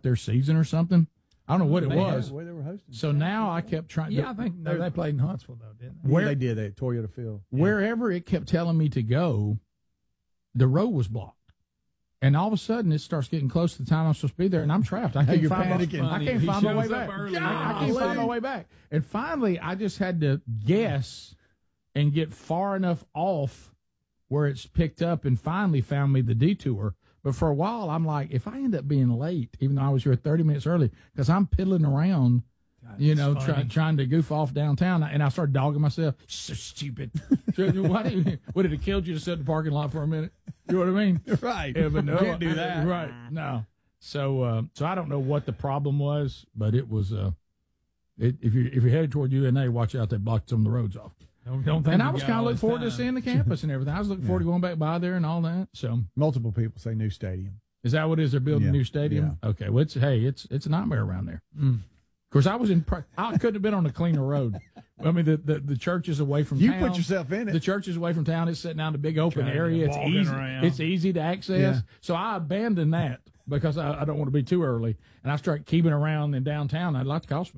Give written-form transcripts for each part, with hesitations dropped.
their season or something. I don't know what it was. Where they were hosting. So now I kept trying. Yeah, I think they played in Huntsville though, didn't they? Where they did at Toyota Field. Wherever it kept telling me to go, the road was blocked. And all of a sudden, it starts getting close to the time I'm supposed to be there, and I'm trapped. I can't find my way back. I can't find my way back. And finally, I just had to guess and get far enough off where it's picked up, and finally found me the detour. But for a while, I'm like, if I end up being late, even though I was here 30 minutes early, because I'm piddling around, trying to goof off downtown, and I started dogging myself. So stupid. Would it have killed you to sit in the parking lot for a minute? You know what I mean? Right. Yeah, but no, can't do that. Right. No. So I don't know what the problem was, but it was. If you're headed toward UNA, watch out. They blocked some of the roads off. Don't think. And I was kind of looking forward to seeing the campus and everything. I was looking forward to going back by there and all that. So multiple people say new stadium. Is that what it is? They're building a new stadium. Yeah. Okay. Well, it's a nightmare around there. Of course, I couldn't have been on a cleaner road. I mean, the church is away from town. You put yourself in it. The church is away from town. It's sitting out in a big open area. It's easy to access. Yeah. So I abandoned that because I don't want to be too early. And I started keeping around in downtown. That'd like to cost me.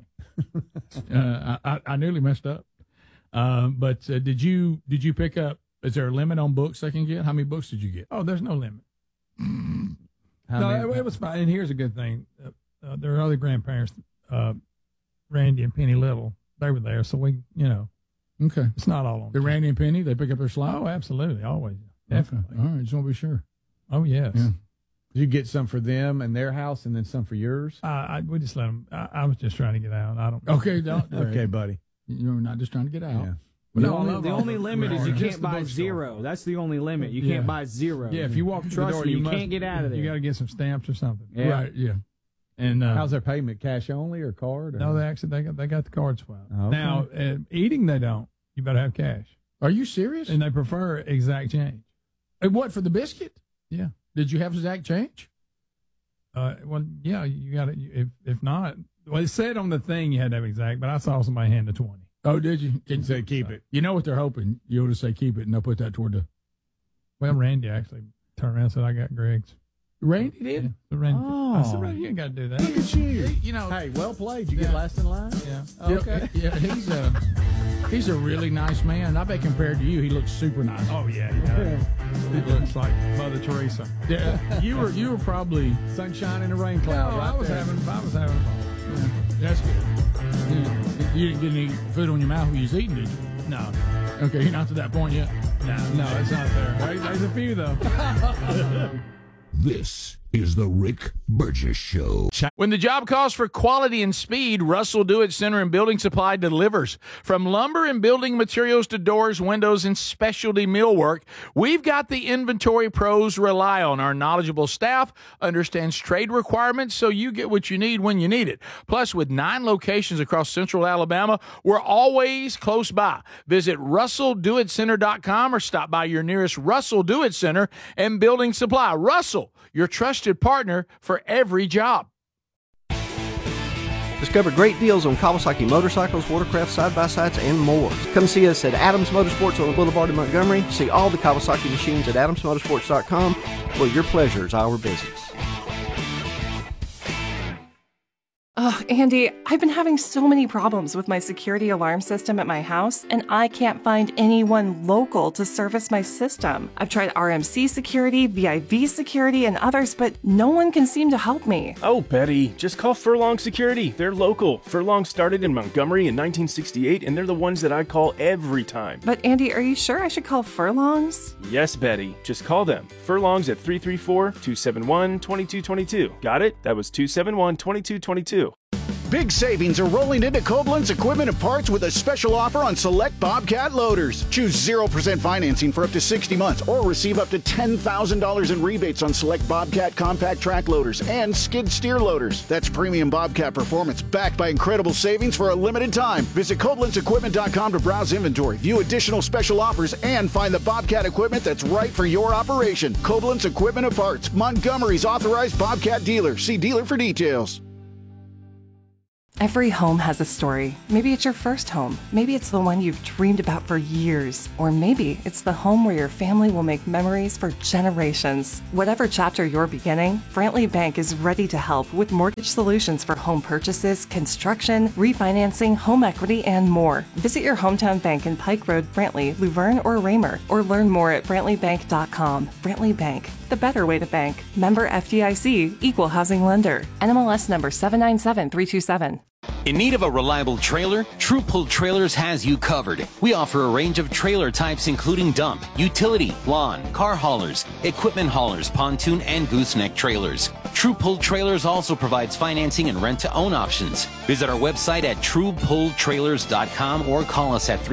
I nearly messed up. But did you pick up? Is there a limit on books I can get? How many books did you get? Oh, there's no limit. It was fine. And here's a good thing: there are other grandparents, Randy and Penny Little. They were there, so we, okay. It's not all on the Randy and Penny. They pick up their slot. Oh, absolutely, always, definitely. Okay. All right, just want to be sure. Oh yes. Yeah. Did you get some for them and their house, and then some for yours? We just let them. I was just trying to get out. I don't. Okay, okay, buddy. You're not just trying to get out. Yeah. The only limit is you can't buy zero. That's the only limit. You can't buy zero. Yeah, if you walk through the door, you can't get out of there. You got to get some stamps or something. Yeah. Right. Yeah. And how's their payment? Cash only or card? Or? No, they got the card swap. Okay. Now eating they don't. You better have cash. Are you serious? And they prefer exact change. And what for the biscuit? Yeah. Did you have exact change? Well, yeah, you got it. If not, well, it said on the thing you had to have exact, but I saw somebody hand the 20. Oh, did you? Can say keep it. You know what they're hoping? You ought to say keep it, and they'll put that toward the. Well, Randy actually turned around and said, "I got Greg's." Randy did. Yeah, the Randy. Oh. I said, "Randy, you ain't got to do that." Look at you. Hey, well played. You get last in line. Yeah. Okay. Yeah, he's a really nice man. I bet compared to you, he looks super nice. Oh yeah, he does. He looks like Mother Teresa. Yeah, you were probably sunshine in a rain cloud. No, right I was there. having fun. Yeah, that's good. You didn't get any food on your mouth when you was eating, did you? No. Okay, you're not to that point yet. No, it's not there. There's a few though. This is the Rick Burgess Show. When the job calls for quality and speed, Russell Do It Center and Building Supply delivers. From lumber and building materials to doors, windows, and specialty millwork, we've got the inventory pros rely on. Our knowledgeable staff understands trade requirements, so you get what you need when you need it. Plus, with 9 locations across central Alabama, we're always close by. Visit RussellDoItCenter.com or stop by your nearest Russell Do It Center and Building Supply. Russell, your trusted partner for every job. Discover great deals on Kawasaki motorcycles, watercraft, side-by-sides, and more. Come see us at Adams Motorsports on the Boulevard in Montgomery. See all the Kawasaki machines at AdamsMotorsports.com, where your pleasure is our business. Oh, Andy, I've been having so many problems with my security alarm system at my house, and I can't find anyone local to service my system. I've tried RMC Security, VIV Security, and others, but no one can seem to help me. Oh, Betty, just call Furlong Security. They're local. Furlong started in Montgomery in 1968, and they're the ones that I call every time. But Andy, are you sure I should call Furlongs? Yes, Betty. Just call them. Furlongs at 334-271-2222. Got it? That was 271-2222. Big savings are rolling into Koblenz Equipment and Parts with a special offer on select Bobcat loaders. Choose 0% financing for up to 60 months or receive up to $10,000 in rebates on select Bobcat compact track loaders and skid steer loaders. That's premium Bobcat performance backed by incredible savings for a limited time. Visit KoblenzEquipment.com to browse inventory, view additional special offers, and find the Bobcat equipment that's right for your operation. Koblenz Equipment and Parts, Montgomery's authorized Bobcat dealer. See dealer for details. Every home has a story. Maybe it's your first home. Maybe it's the one you've dreamed about for years. Or maybe it's the home where your family will make memories for generations. Whatever chapter you're beginning, Brantley Bank is ready to help with mortgage solutions for home purchases, construction, refinancing, home equity, and more. Visit your hometown bank in Pike Road, Brantley, Luverne, or Raymer, or learn more at BrantleyBank.com. Brantley Bank, the better way to bank. Member FDIC, Equal Housing Lender. NMLS number 797327. In need of a reliable trailer? True Pull Trailers has you covered. We offer a range of trailer types including dump, utility, lawn, car haulers, equipment haulers, pontoon, and gooseneck trailers. True Pull Trailers also provides financing and rent-to-own options. Visit our website at truepulltrailers.com or call us at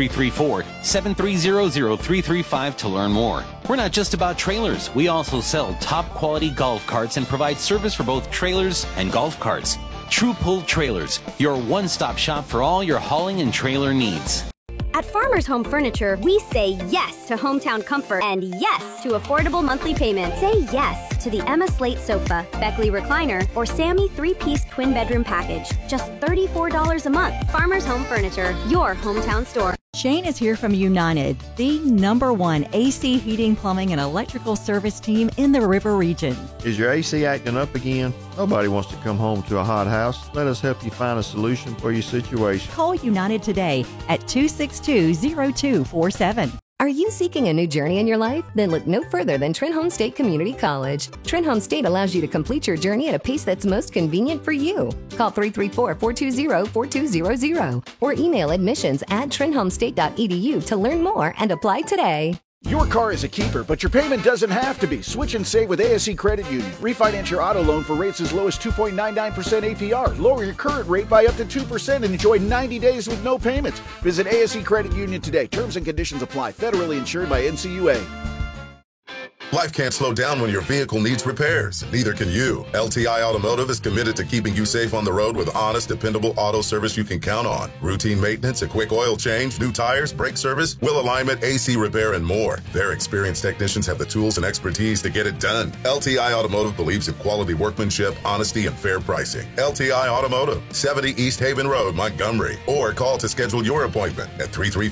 334-730-0335 to learn more. We're not just about trailers. We also sell top-quality golf carts and provide service for both trailers and golf carts. True Pull Trailers, your one-stop shop for all your hauling and trailer needs. At Farmers Home Furniture, we say yes to hometown comfort and yes to affordable monthly payments. Say yes to the Emma Slate sofa, Beckley recliner, or Sammy 3-piece twin bedroom package. Just $34 a month. Farmers Home Furniture, your hometown store. Shane is here from United, the #1 AC heating, plumbing, and electrical service team in the River Region. Is your AC acting up again? Nobody wants to come home to a hot house. Let us help you find a solution for your situation. Call United today at 262-0247. Are you seeking a new journey in your life? Then look no further than Trenholm State Community College. Trenholm State allows you to complete your journey at a pace that's most convenient for you. Call 334-420-4200 or email admissions@trenholmstate.edu to learn more and apply today. Your car is a keeper, but your payment doesn't have to be. Switch and save with ASC Credit Union. Refinance your auto loan for rates as low as 2.99% APR. Lower your current rate by up to 2% and enjoy 90 days with no payments. Visit ASC Credit Union today. Terms and conditions apply. Federally insured by NCUA. Life can't slow down when your vehicle needs repairs. Neither can you. LTI Automotive is committed to keeping you safe on the road with honest, dependable auto service you can count on. Routine maintenance, a quick oil change, new tires, brake service, wheel alignment, AC repair, and more. Their experienced technicians have the tools and expertise to get it done. LTI Automotive believes in quality workmanship, honesty, and fair pricing. LTI Automotive, 70 East Haven Road, Montgomery. Or call to schedule your appointment at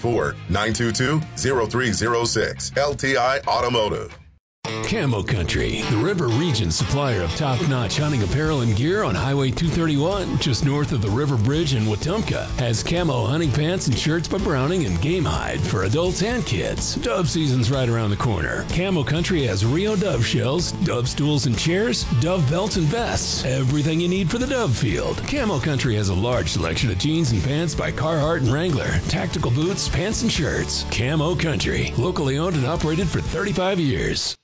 334-922-0306. LTI Automotive. Camo Country, the River Region supplier of top-notch hunting apparel and gear on Highway 231, just north of the River Bridge in Wetumpka, has camo hunting pants and shirts by Browning and Game Hide for adults and kids. Dove season's right around the corner. Camo Country has Rio Dove shells, Dove stools and chairs, Dove belts and vests, everything you need for the Dove field. Camo Country has a large selection of jeans and pants by Carhartt and Wrangler, tactical boots, pants and shirts. Camo Country, locally owned and operated for 35 years.